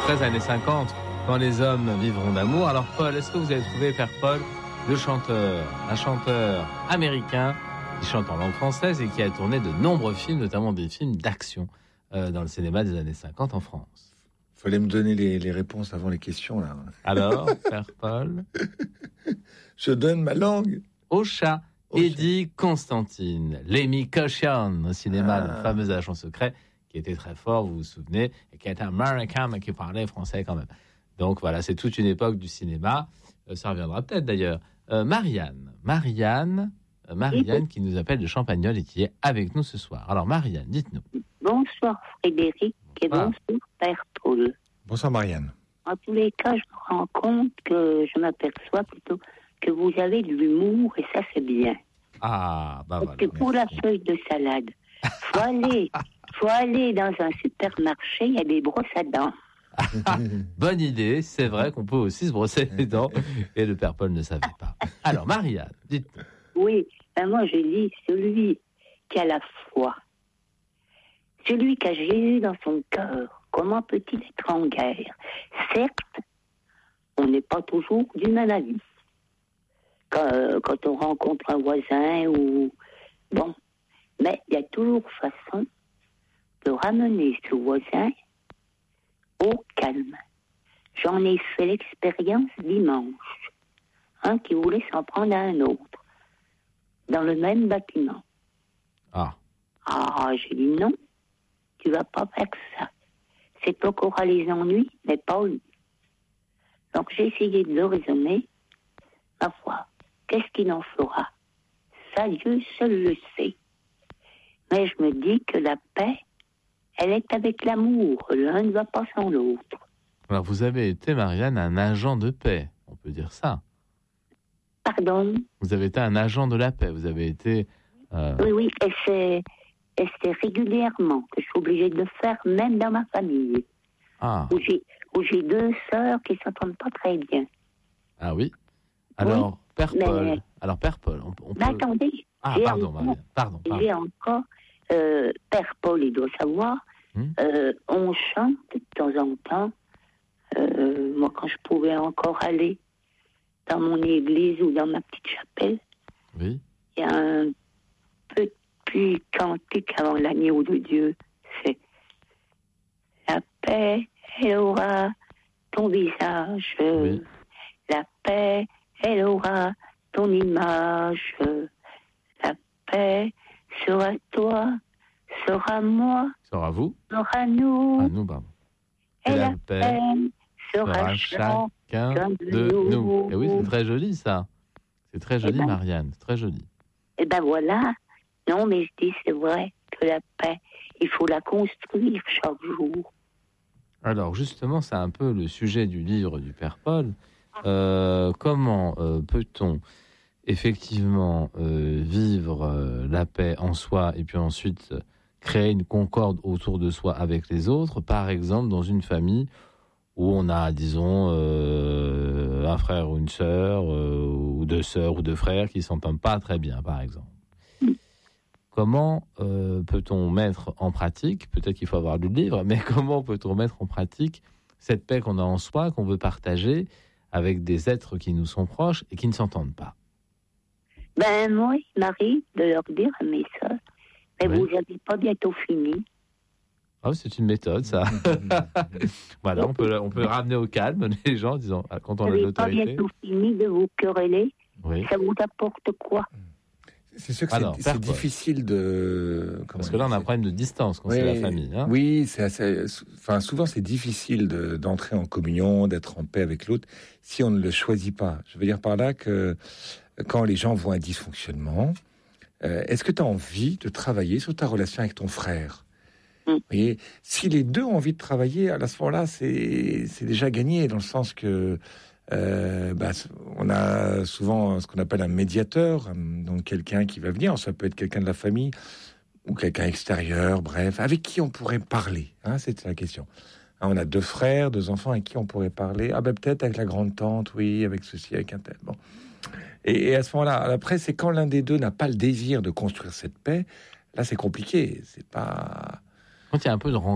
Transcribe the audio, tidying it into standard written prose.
très années 50, quand les hommes vivront d'amour. Alors Paul, est-ce que vous avez trouvé, Père Paul, un chanteur américain qui chante en langue française et qui a tourné de nombreux films, notamment des films d'action dans le cinéma des années 50 en France? Fallait me donner les réponses avant les questions, là. Alors, Père Paul? Je donne ma langue au chat. Eddie Constantine, Lemmy Caution au cinéma, le fameux agent secret qui était très fort, vous vous souvenez, et qui était américain mais qui parlait français quand même. Donc voilà, c'est toute une époque du cinéma. Ça reviendra peut-être d'ailleurs. Marianne qui nous appelle de Champagnole et qui est avec nous ce soir. Alors Marianne, dites-nous. Bonsoir Frédéric et bonsoir Père Paul. Bonsoir Marianne. En tous les cas, je me rends compte je m'aperçois plutôt que vous avez de l'humour et ça c'est bien. Ah, bah parce que pour la feuille de salade, faut aller dans un supermarché, il y a des brosses à dents. Bonne idée, c'est vrai qu'on peut aussi se brosser les dents et le Père Paul ne savait pas. Alors Marianne, dites-nous. Oui, moi je dis celui qui a la foi, celui qui a Jésus dans son cœur, comment peut-il être en guerre? Certes, on n'est pas toujours du même avis. Quand on rencontre un voisin ou... Bon, mais il y a toujours façon de ramener ce voisin au calme. J'en ai fait l'expérience dimanche. Un qui voulait s'en prendre à un autre, dans le même bâtiment. Ah, j'ai dit non, tu vas pas faire ça. C'est toi qui auras les ennuis, mais pas lui. Donc j'ai essayé de le raisonner. Ma foi, qu'est-ce qu'il en fera? Ça, Dieu seul le sait. Mais je me dis que la paix, elle est avec l'amour. L'un ne va pas sans l'autre. Alors, vous avez été, Marianne, un agent de paix. On peut dire ça. Pardon? Vous avez été un agent de la paix. Vous avez été... Oui, et c'est régulièrement que je suis obligée de le faire, même dans ma famille. Où j'ai deux sœurs qui ne s'entendent pas très bien. Ah oui? Alors, oui, Père Paul, on peut... attendez. Pardon. J'ai encore... Père Paul, il doit savoir, on chante de temps en temps. Moi, quand je pouvais encore aller dans mon église ou dans ma petite chapelle, oui, il y a un petit cantique avant l'agneau de Dieu. C'est « La paix, elle aura ton visage. Oui. La paix, elle aura ton image. La paix sera toi, sera moi, sera vous, sera nous. À nous, pardon. Et la paix sera chacun de nous. Et oui, c'est très joli ça. C'est très joli, Marianne, c'est très joli. Et ben voilà. Non, mais je dis, c'est vrai que la paix, il faut la construire chaque jour. Alors justement, c'est un peu le sujet du livre du Père Paul. Comment peut-on effectivement vivre la paix en soi et puis ensuite créer une concorde autour de soi avec les autres, par exemple dans une famille où on a, disons, un frère ou une sœur, ou deux sœurs ou deux frères qui ne s'entendent pas très bien, par exemple. Comment peut-on mettre en pratique, peut-être qu'il faut avoir lu le livre, mais comment peut-on mettre en pratique cette paix qu'on a en soi, qu'on veut partager avec des êtres qui nous sont proches et qui ne s'entendent pas? Moi, il m'arrive de leur dire à mes sœurs, mais vous n'avez pas bientôt fini. Ah, c'est une méthode, ça. Voilà, on peut ramener au calme les gens, disons, quand on a l'autorité. Vous n'avez pas bientôt fini de vous quereller. Oui. Ça vous apporte quoi? C'est sûr que c'est difficile de... Parce que là, on a un problème de distance quand c'est la famille. Hein. Oui, souvent c'est difficile d'entrer en communion, d'être en paix avec l'autre, si on ne le choisit pas. Je veux dire par là que quand les gens voient un dysfonctionnement, est-ce que tu as envie de travailler sur ta relation avec ton frère? Vous voyez, si les deux ont envie de travailler, à ce moment-là, c'est déjà gagné, dans le sens que on a souvent ce qu'on appelle un médiateur, donc quelqu'un qui va venir, ça peut être quelqu'un de la famille ou quelqu'un extérieur, bref, avec qui on pourrait parler, c'est la question. On a deux frères, deux enfants avec qui on pourrait parler, peut-être avec la grande-tante, oui, avec ceci, avec un tel, bon. Et à ce moment-là, après, c'est quand l'un des deux n'a pas le désir de construire cette paix, là c'est compliqué, c'est pas... Quand il y a un peu de